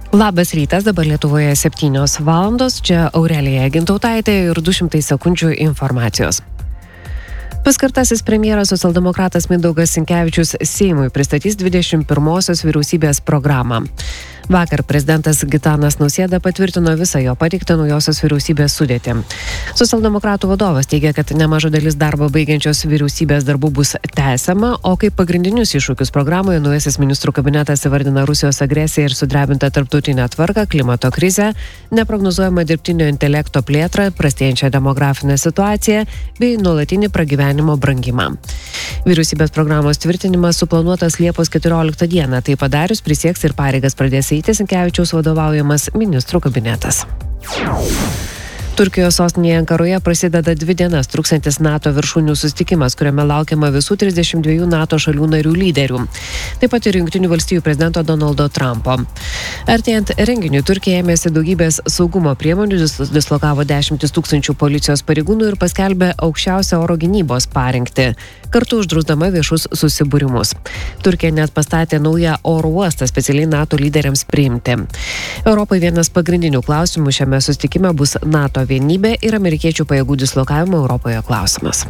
Labas rytas, dabar Lietuvoje 7 valandos, čia Aurelija Gintautaitė ir 200 sekundžių informacijos. Paskirtasis premjeras socialdemokratas Mindaugas Sinkevičius Seimui pristatys 21-osios vyriausybės programą. Vakar prezidentas Gitanas Nausėda patvirtino visą jo pateiktą naujosios vyriausybės sudėtį. Socialdemokratų vadovas teigia, kad nemaža dalis darbo baigiančios vyriausybės darbų bus tęsiama, o kaip pagrindinius iššūkius programoje naujasis ministrų kabinetas įvardina Rusijos agresiją ir sudrebintą tarptautinę tvarką, klimato krizę, neprognozuojamą dirbtinio intelekto plėtrą, prastėjančią demografinę situaciją bei nuolatinį pragyvenimo brangimą. Vyriausybės programos tvirtinimas suplanuotas Liepos 14 dieną, tai padarius prisieks ir pareigas pradės eiti Sinkevičiaus vadovaujamas ministrų kabinetas. Turkijos sostinėje Ankaroje prasideda 2 dienas truksiantis NATO viršūnių susitikimas, kuriame laukiama visų 32 NATO šalių narių lyderių. Taip pat ir Jungtinių valstijų prezidento Donaldo Trumpo. Artėjant renginiui, Turkija ėmėsi daugybės saugumo priemonių, dislokavo 10 000 policijos pareigūnų ir paskelbė aukščiausią oro gynybos parengtį, kartu uždrausdama viešus susibūrimus. Turkija net pastatė naują oro uostą specialiai NATO lyderiams priimti. Europai vienas pagrindinių klausimų šiame susitikime bus NATO vienybė ir amerikiečių pajėgų dislokavimo Europoje klausimas.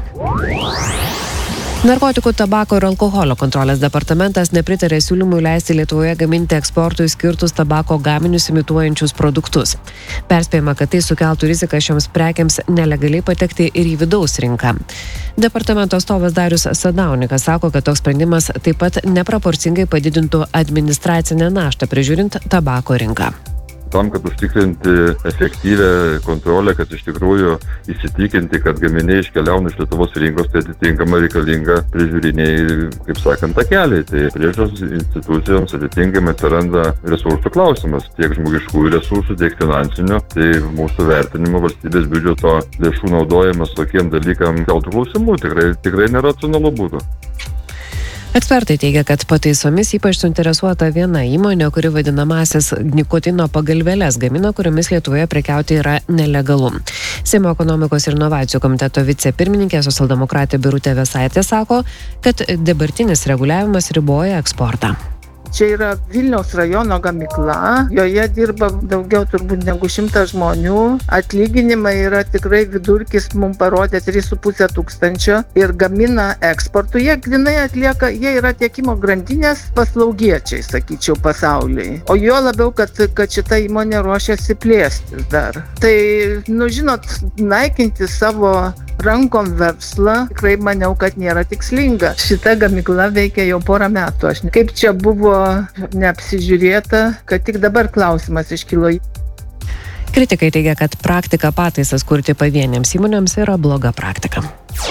Narkotikų, tabako ir alkoholio kontrolės departamentas nepritarė siūlymui leisti Lietuvoje gaminti eksportui skirtus tabako gaminius imituojančius produktus. Perspėjama, kad tai sukeltų riziką šioms prekiams nelegaliai patekti ir į vidaus rinką. Departamento atstovas Darius Sadaunikas sako, kad toks sprendimas taip pat neproporcingai padidintų administracinę naštą prižiūrint tabako rinką. Tam, kad užtikrinti efektyvę kontrolę, kad iš tikrųjų įsitikinti, kad gaminiai iškeliauna iš Lietuvos rinkos, tai atitinkamai reikalinga prižiūriniai, kaip sakant, takeliai. Tai priežiūros institucijoms atitinkamai atsiranda resursų klausimas, tiek žmogiškųjų resursų, tiek finansinių. Tai mūsų vertinimo valstybės biudžeto lėšų naudojimas tokiem dalykam keltų klausimų tikrai neracionalu būtų. Ekspertai teigia, kad pataisomis ypač suinteresuota viena įmonė, kuri vadinamasis nikotino pagalvėles gamina, kuriomis Lietuvoje prekiauti yra nelegalu. Seimo ekonomikos ir inovacijų komiteto vicepirmininkė socialdemokratė Birutė Vėsaitė sako, kad dabartinis reguliavimas riboja eksportą. Čia yra Vilniaus rajono gamykla, joje dirba daugiau turbūt negu 100 žmonių. Atlyginimai yra tikrai vidurkis, mums parodė 3,5 tūkstančio ir gamina eksportų. Jie grinai atlieka, jie yra tiekimo grandinės paslaugiečiai, sakyčiau, pasauliui. O jo labiau, kad šita įmonė ruošiasi plėstis dar. Tai, žinot, naikinti savo rankom verslą, tikrai maniau, kad nėra tikslinga. Šita gamykla veikia jau porą metų. Kaip čia buvo neapsižiūrėta, kad tik dabar klausimas iškilo. Kritikai teigia, kad praktika pataisas kurti pavieniams įmonėms yra bloga praktika.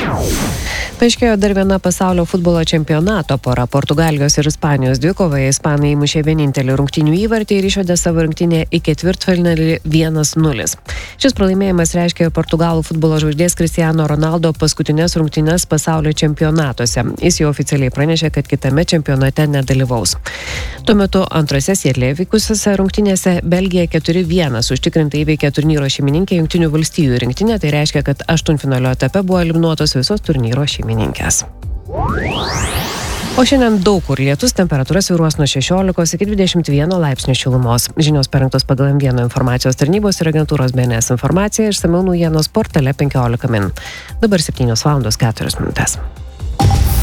Paaiškėjo dar viena pasaulio futbolo čempionato pora. Portugalijos ir Ispanijos dvikovoje ispanai įmušė vienintelį rungtynių įvartį ir išvedė savo rinktinę į ketvirtfinalį 1-0. Šis pralaimėjimas reiškia portugalų futbolo žvaigždės Cristiano Ronaldo paskutinės rungtynes pasaulio čempionatuose. Jis jau oficialiai pranešė, kad kitame čempionate nedalyvaus. Tuo metu antrose Sietlėje vykusiose rungtynėse Belgija 4-1 užtikrintai įveikė turnyro šeimininkė Jungtinių valstijų rinktinę. Tai reiškia, kad aštuntfinalio etape buvo eliminuotos visos turnyro šeimininkės. O šiandien daug kur lietus, temperatūra svyruos nuo 16 iki 21 laipsnių šilumos. Žinios parengtos pagal M1 informacijos tarnybos ir agentūros BNS informaciją, išsamiau naujienos portale 15 min. Dabar 7 valandos 4 minutės.